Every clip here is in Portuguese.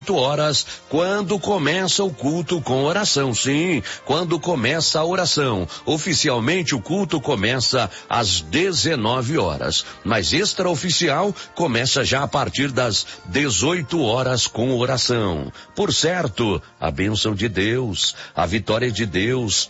horas, quando começa o culto com oração. Sim, quando começa a oração. Oficialmente o culto começa às 19 horas, mas extraoficial começa já a partir das 18 horas com oração. Por certo, a bênção de Deus, a vitória de Deus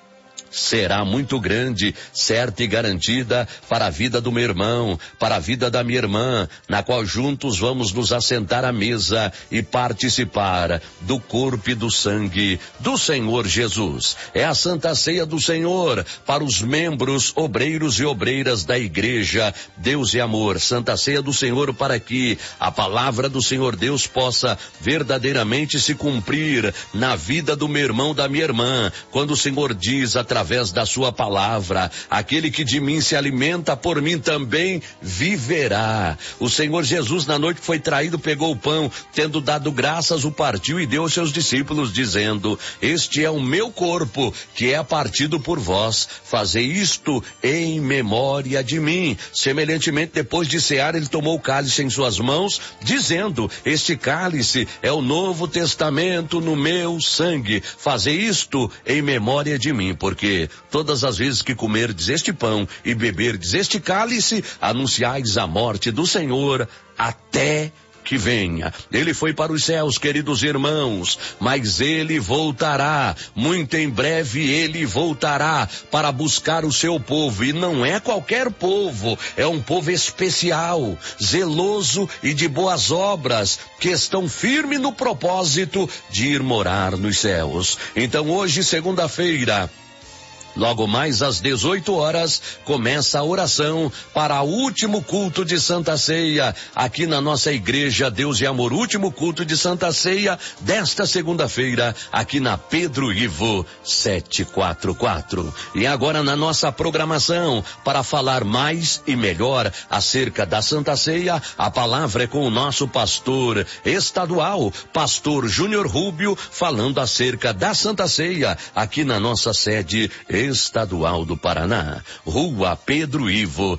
será muito grande, certa e garantida para a vida do meu irmão, para a vida da minha irmã, na qual juntos vamos nos assentar à mesa e participar do corpo e do sangue do Senhor Jesus. É a Santa Ceia do Senhor para os membros, obreiros e obreiras da igreja Deus e Amor. Santa Ceia do Senhor para que a palavra do Senhor Deus possa verdadeiramente se cumprir na vida do meu irmão, da minha irmã, quando o Senhor diz através da sua palavra, aquele que de mim se alimenta, por mim também viverá. O Senhor Jesus, na noite que foi traído, pegou o pão, tendo dado graças, o partiu e deu aos seus discípulos, dizendo: este é o meu corpo, que é partido por vós, fazei isto em memória de mim. Semelhantemente, depois de cear, ele tomou o cálice em suas mãos, dizendo: este cálice é o novo testamento no meu sangue, fazei isto em memória de mim, porque todas as vezes que comerdes este pão e beberdes este cálice, anunciais a morte do Senhor até que venha. Ele foi para os céus, queridos irmãos, mas ele voltará, muito em breve ele voltará para buscar o seu povo, e não é qualquer povo, é um povo especial, zeloso e de boas obras, que estão firmes no propósito de ir morar nos céus. Então hoje, segunda-feira, logo mais às 18 horas, começa a oração para o último culto de Santa Ceia, aqui na nossa igreja Deus e Amor. Último culto de Santa Ceia desta segunda-feira, aqui na Pedro Ivo 744. E agora na nossa programação, para falar mais e melhor acerca da Santa Ceia, a palavra é com o nosso pastor estadual, pastor Júnior Rubio, falando acerca da Santa Ceia, aqui na nossa sede estadual do Paraná, Rua Pedro Ivo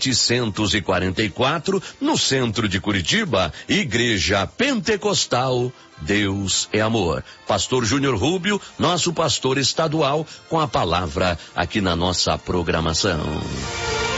744, no centro de Curitiba, Igreja Pentecostal Deus é Amor. Pastor Júnior Rubio, nosso pastor estadual, com a palavra aqui na nossa programação.